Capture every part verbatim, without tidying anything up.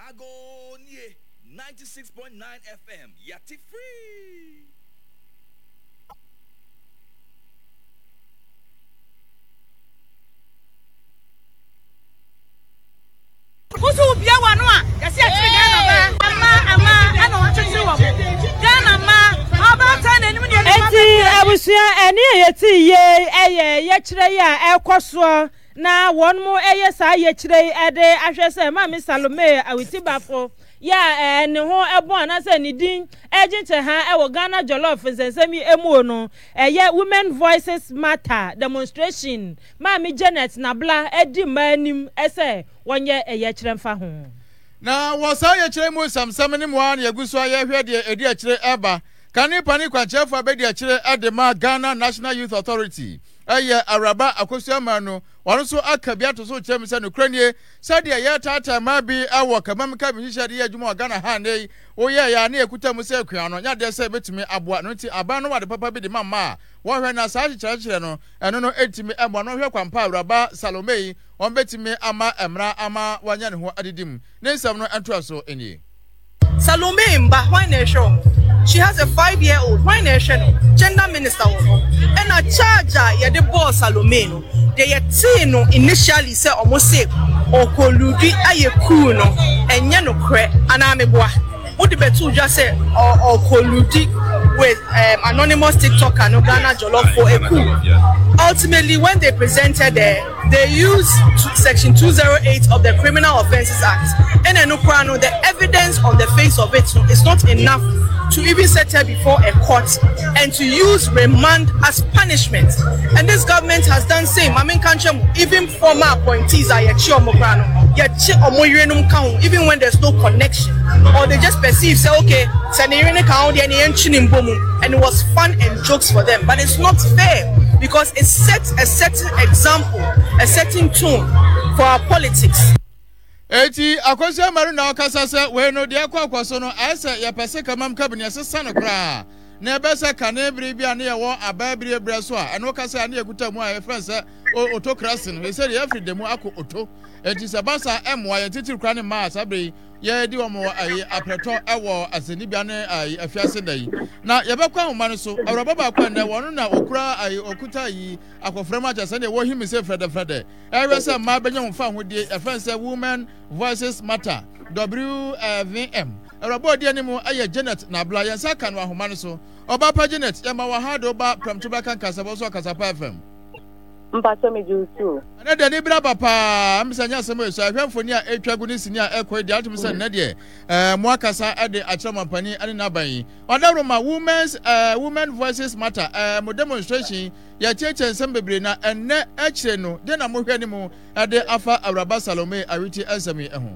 Agonie ninety-six point nine F M. Yati free. Usu bia wanu a yesi atire Ghana ba ama ama ana wa twetire wo Ghana ma obata na enim de enti abusua ene yeti ye eye ye kire ya ekoso na won mu eye sa ye kire ede ahwese ma mi Salome awitibafo ya ene ho ebo anase ni din ejinte ha e wo Ghana jollof nsensemi emu no eye women voices matter demonstration ma mi Janet Nabla edi manim ese wonye eye kire mfa ho na wosa ye kire mu samsam ni mu an yeguso aye hwe de edi akire eba kani pani kwa chefu abedi akire edema Ghana National Youth Authority eye araba akosua no wonso akabia to so chem se no kranie sade ye tata ma bi awo kamam ka bi hihade ye adwuma Ghana ha nei wo ye ya na ekuta mu se akua no nya de se betumi aboa no ti aba no wade papa bi de mama wo hwe na sa kire kire no eno no etimi ebo no hwe kwampa araba Salome on betimi ama emra ama wanya ne ho adidim ne nsam no ento so eni Salome Mba why na show she has a five year old why na show gender minister wo and a charger ye the boss Salome no they ye teen no initially say omo say okoludi aye cool no enye no kre ana meboa wo de betu just say okoludi with um, anonymous TikToker no Ghana jollof for a coup. Ultimately, when they presented there, they used section two oh eight of the Criminal Offences Act. And the evidence on the face of it is not enough to even set her before a court and to use remand as punishment. And this government has done same. I mean, even former appointees are even when there's no connection, or they just perceive, say, okay, and it was fun and jokes for them. But it's not fair because it sets a certain example, a certain tone for our politics. Eti akosia maruna okasa se we no de akwa akwaso no ase ya pese kamam cabinet sesa no kra na ebese kanebri bia na ye wo ababri ebra so a eno kasa na eguta mu a ye friend se autocracy no se dey every dem akọ oto eti se basa emwa ye titi kra ne ma sabre ye di omo ayi apreto ewo aseni bia ne ayi afiase dai na ye bekwa homa no so awraba ba kwa ne wono na okura ayi okuta yi akoframa ja se ne wo himi se frede frede ewe se ma benya ho fa ho die e friend se women voices matter W V M awraba odi animu aye Janet Nabla ye sa kan wa homa no so oba pa Janet ye ma wa ha do ba pramto ba kan kasa bo so kasa pa F M mpacho me jusu na de ni bra papa amsanya asemo so ahwemfoni a etwagu ni sini a ekoi de atum se na de eh mo akasa ade achamampani ane naban odawro ma women's uh, women voices matter eh mo demonstration ya cheche nsem bebre na enne akire no de na mo hwe ni mo ade afa awraba Salome awiti ansami eho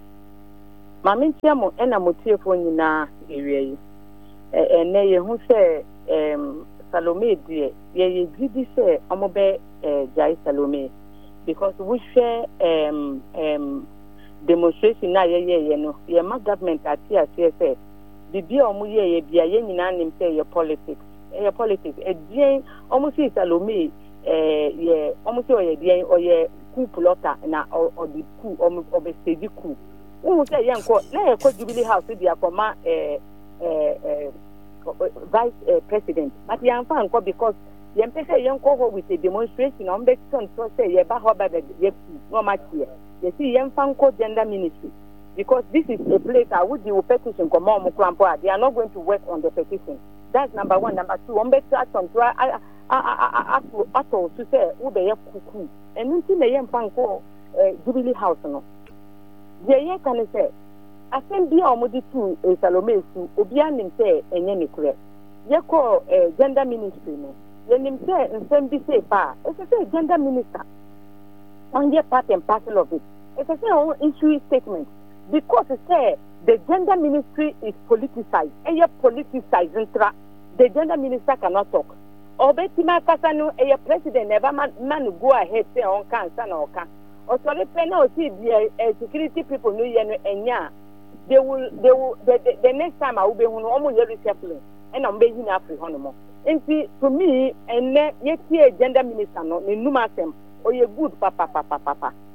mama ntia mo ena motiefo nyina ewie yi enne ye hu se em Salome die ye gidi se omobe eh Jai Salome because we share um um demonstration na ye ye ye no ye ma government ati ati say bibia omo ye ye bia ye nyina nim say ye politics ye politics e die omo si Salome eh ye omo si oye die oye coup plota na o di coup omo obesedi coup omo say ye nko na ye ko Jubilee House dia koma eh eh vice uh, president but you am fan because you say you go with a demonstration on be son so say you ba ho ba ye no match here you see you fan ko gender ministry because this is a place I would do petition come on mukrampo they are not going to work on the petition. That's number one. Number two, on be start on to I I I to say wo be ye kuku and nti na ye fan ko Jubilee House no ye ye kan say asen bia omodi tu Salome su obi anim se enye ne kure ye ko gender ministry no ye nim se nsem bi se ba e se gender minister on ye part and parcel of it e se on issue statement because it say the gender ministry is politicized and ye politicized intra the gender minister cannot talk obetima kasa no e president never man, man go ahead say on kan sa na oka o so le pe na o si security people no ye no enya they will they will the, the, the next time I will be on almost every discipline and I'm being after honor. And see to me and yet here gender minister no ni numa sem or ye good papa papa papa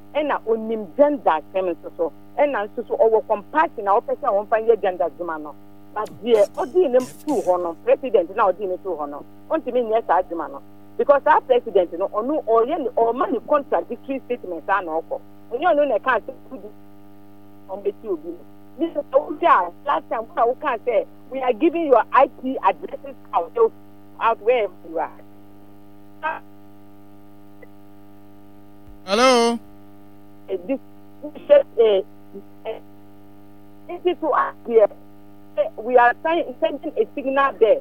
ɛna onim gender sɛm nso so ɛna nso so ɔwɔ compassion na ɔpɛ sɛ wɔmfa nyɛ gender dwuma no but deɛ ɔde ne tu hɔ no president na ɔde ne tu hɔ no ɔntumi nyɛ saa dwuma no because our president no ɔno ɔyɛ ne ɔma ne contradictory statements a na ɔkɔ ɔnyɛ ɔno na ɛka sɛ ɔdi ɔmbɛti obi no this is ɔwuja last time wɔn a wɔka sɛ we are giving your I P addresses out out wherever you are. Hello. Uh, this this uh, uh, this is to us here. We are sending a signal there.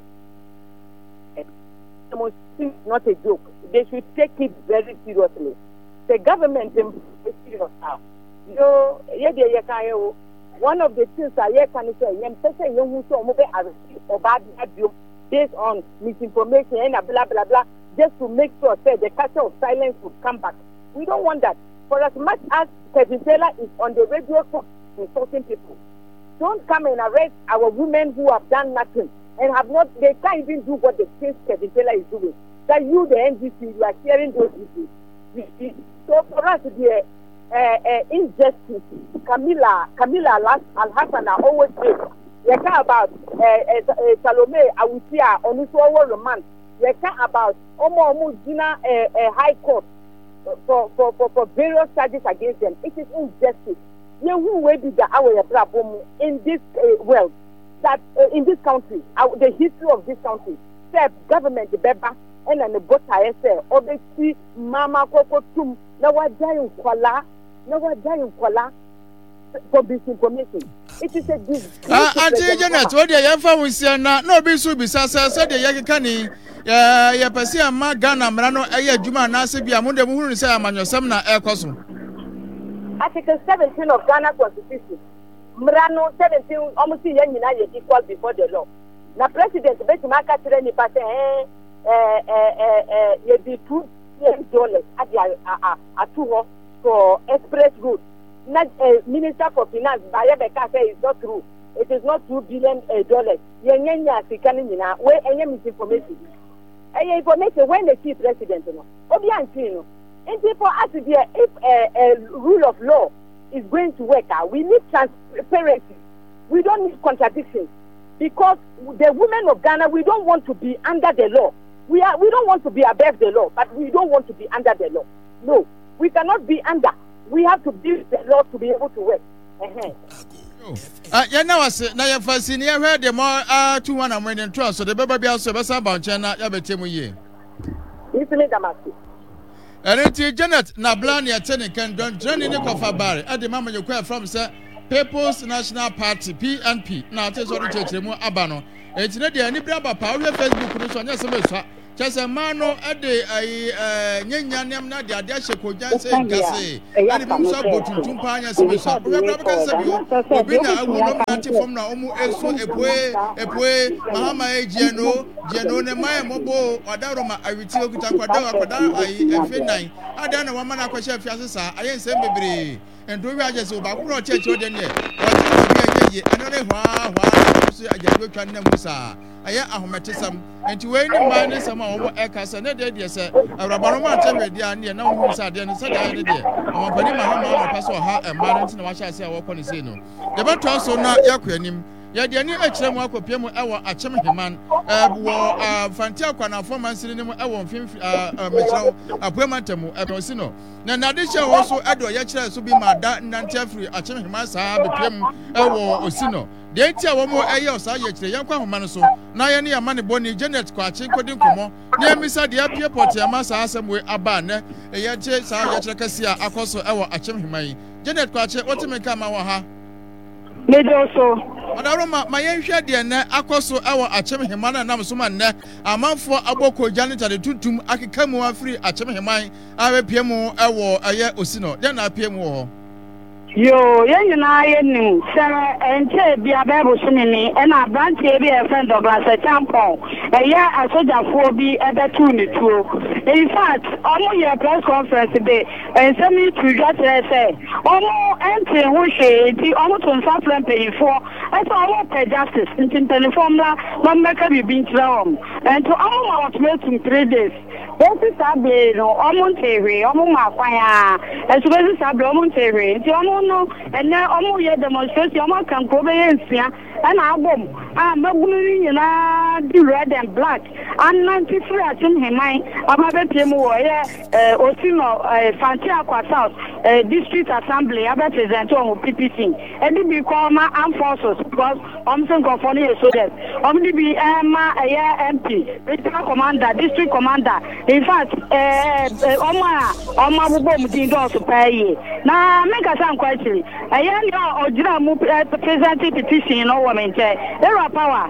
It's not a joke. They should take it very seriously. The government is serious now. You, yeah, yeah, yeah. One of the things I hear can say, "Yem pese yem who so move arrest or bad abuse based on misinformation and blah blah blah, just to make sure that the culture of silence would come back." We don't want that. For as much as Kevin Taylor is on the radio insulting people, don't come and arrest our women who have done nothing and have not. They can't even do what the things Kevin Taylor is doing. That you, the N G C, you are sharing those issues. So for us, the uh, uh, injustice, Camilla, Camilla Al Hassan always say, they care about uh, uh, uh, Salome Awutia Onusuowo romance. They care about Omo Omu Gina uh, uh, High Court for, for, for, for various charges against them. It is injustice. Who will be the our problem in this uh, world, that uh, in this country, uh, the history of this country, the government, the beba, and then the bota say, obviously, mama koko tum, na wajayin kwala, na wajayin kwala for this information. It is a disgrace. Ah, Auntie Janet, what the yafa we say na no be so be sasa said the yakani ya ya pese ama Ghana mrano eye adwuma na ase bia mo de mo hunu say amanyosam na ekoso. Article seventeen of Ghana Constitution, Mrano seventeen, almost yanyina ye equal before the law. Na president beti maka tire ni pase eh eh eh eh ye be two dollars at the atuho for express road. Na Minister for Finance Bayebeka say it's not true. It is not two billion dollars. Ye nyanya sikani nyina we enye misinformation. Enye information when the chief president no. Obi anti no. And for us to be a, if a, a rule of law is going to work out, we need transparency. We don't need contradictions because the women of Ghana, we don't want to be under the law. We are we don't want to be above the law, but we don't want to be under the law. No, we cannot be under. We have to build the law to be able to work. Uh-huh. Ah, ya na wase na ya fasini ya hwe de mo ah two one am when two so the baba bia so be sa ba nche na ya betemu ye. Isimi Damasi. Erenti Janet na Blani atene kan don training ne kofa bare ade mama yekwa from say People's National Party P N P na ate so ri chechiremu aba no etine de ani bra ba pa we Facebook no so nya se be so chese ma no ade ai nyanya nem na de ade ahye kojan se nkase ani bi so botuntum pa anya se be so we bra ba se bi obi na awu no na ate fom na omu eso epoe epoe mahama ejie no je no ne mai mobo odaro ma awiti okuta kwada kwada ai efe nine ada na wama na kwahye afiase sa ayen sem bebre endo wi aje se ba kuro cheche ode ne o ti bi enye anore hwa hwa so ajago twa na musa aye ahometesam enti we ni ma ne sama wo eka se ne de de se awrabaro ma tebe de ane na wo sa de ne se de ne de amapani mahama ma paso ha emma no ntina wa sha se wo kɔ ne se no de beto so na yakwanim ya de ani akire mu akopie mu ewo achem heman wo fantia kwana forma nsiri ne mu ewo mfimfi mechirawo apuemantamu ebosi no na nade hye wo so edo ya kire so bi ma da nante afri achem heman saa bepiem ewo osino de ntia wo mu eye osa ya kire yankwa homa no so na ye ne ya mane boni Janet kwache nkodi nkomo na emisa de apie port ya ma saa asem we aba ne eye che saa ya kire kase a akoso ewo achem heman Janet kwache otimeka ma wo ha Medoso Adaroma mayenhwe de ne akoso ewo achem heman na nam so ma ne amanfo aboko janita de tutum akekamu afri achem heman abepiemu ewo eye osino de na apiemu ho Yo, yen na yen sere enche bia bebo sunini e na branch e bi e friend Douglas Champon e ya asojafo bi e betu ni tuo. In fact, omo ye press conference dey en semi tuja say omo ente ho hwe ti omo to nsa plan pay for e so omo pay justice in telephone la no make bi bin tram and to omo ultimatum three days esi sabre no omo ntewe omo makwanya esu esi sabre omo ntewe nti omo no ene omo ye demonstration omo kan ko be yensia ana abom ah magunu nyina di red and black and ninety-three atum heman ababe mu wo ye osino fanti akwa south district assembly abe present on P P C edi bi koma armed forces because om sen ko foni soldiers om di bi ema eye M P regional commander district commander in fact eh oma oma bubo mu din do so paye na make us am question eye ni ojira mu present petition no woman che era power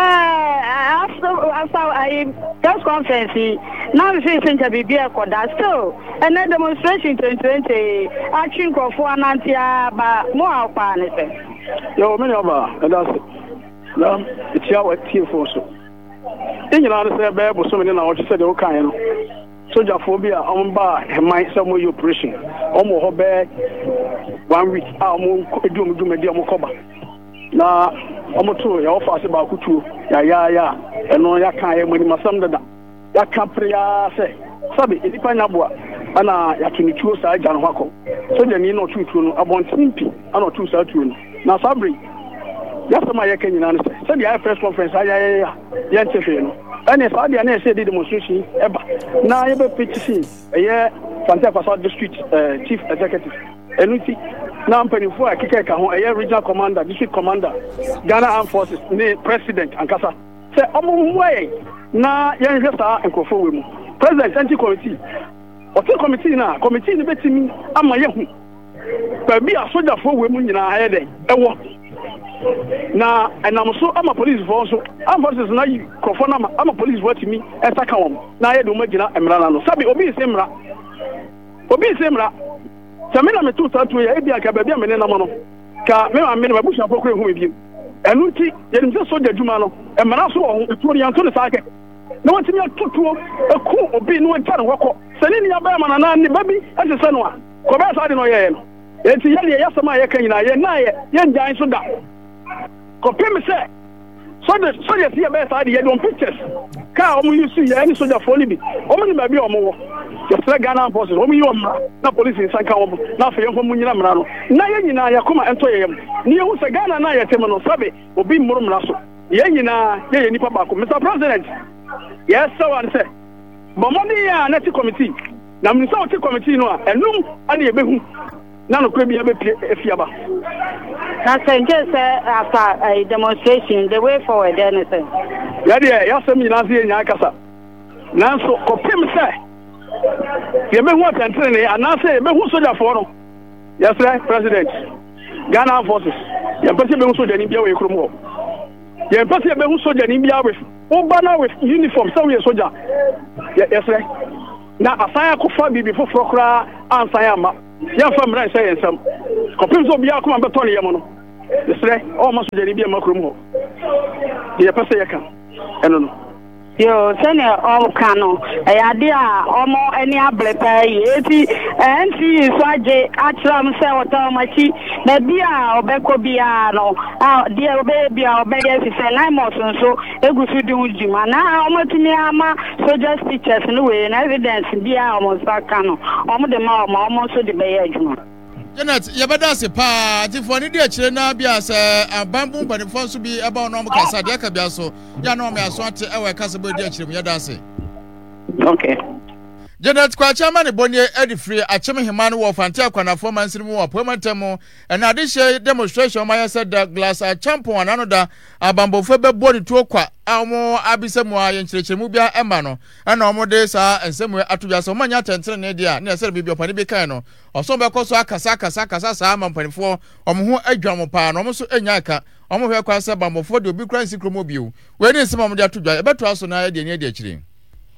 uh after after I press conference now we say think be be akoda still and then demonstration twenty twenty action ko for anantia ba mo apa ne se yo me oba and that's na itia wa tie for so enyina no say be bo so me na wo say de wo kan no soldier phobia on ba heman say mo operation omo ho be one week ah mo edum dum de mo koba na omo to ya ofa se ba kutu ya ya ya eno ya kan ya mani masam dada ya kan priya se sabe enipa nyabua ana ya kini tuo sa aja no hako so de ni no tutu no abontimpi ana tu sa tuo no na sabri ya sama ya kenyina no se se dia press conference ya ya ya ya ntefe no ene sa dia na se de demonstration eba na ye be petition eye Fanta Kwasa district uh, chief executive enuti na mpanifo akike ka ho eye regional commander district commander Ghana Armed Forces ni president ankasa se omuwe na ye nhwe sa enkofo we mu president anti committee otu committee na committee ni betimi ama ye hu ba bi asoja fo we mu nyina aye de ewo na enamso ama police fo so Armed Forces na yi krofo na ama police watimi esaka won na ye do magina emra na no sabi obi semra obi semra Samina me tu tatu ya ebi aka ba bia me ne nam no ka me ma me ne babusha pokro ehu ebiem enu nti ye nim se soja djuma no e mara so wo etu ori anto ne saake na wantimi atotuo eku obi no nta ne hokọ sani ni aba ma na ne babi ase se no a ko ba sa de no ye no enti ye ye yasama ye kan nyina ye na ye ye njan so da ko pem se soja soja si ye ba sa de ye don pictures ka o mu yusu ye ni soja fo ni bi o mu ni ba bi o mu wo Yasra Ghana Forces, Omi Yoma, na police in Sankawa, na for young Munina Mano. Na Yanina, Yakuma and Toyam. Near Ghana, na Yatemano Sabe, or be Murumlaso. Yanina, Yanipa Baku, Mister President. Yes, so I say. Bomonia, Nati Committee. Namisa Committee, no, and no, and the Behu. None of Krabi if Yaba. That's just after a demonstration, the way forward, anything. Yadia, Yasami Nazi and Yakasa. Nanso, Kopim say. You may want to train and now say, May who soldier for no? Yes, sir, President. Ghana Forces. You person be soldier in India with Krumo. You person be soldier in India with Obana with uniform, so we soldier. Yes, sir. Now, a fire could fall before Frokra and Sayama. Young from Ran say some. Compose of Yakum and Batoni Yamono. Yes, sir, almost the India Macrumo. The person you can. I don't know. Yo, senior all cano. A idea almost any ablepa yeti and see Swaje Atram Sawatamachi, Nabia or Beko Biano, ah, dear baby, or baby, nine months and so, Egusu do Jima. Now, Motimiama, so just pictures and way and evidence, Bia almost back cano, almost the mom, almost the Bayajuma. Janet, yabada se pa ti fo ni de akire na bia se abambu mpanifo so bi eba no mo kasa de aka bia so ya no me aso ate e we kasa bo de akire me yada se. Okay. Janet kwa chama ne boni edi free acheme hema no wo fante akwanafo mansiri mu wo poemantem e na de she demonstration ma ya said glass a champion anano da abambofo be boni to kwa amo abisemu a yenkyerechire mu bia ema no e na omo de sa ensemu atobia so manya tentere ne dia na se bibio pani be kan no oso be koso akasa akasa akasa sa amampanifo omo ho adwam pa no omo so enya aka omo hwe kwa se bambofo de obi kran sikromo bio we ne nsema omo de atobia e beto aso na de ne de akire.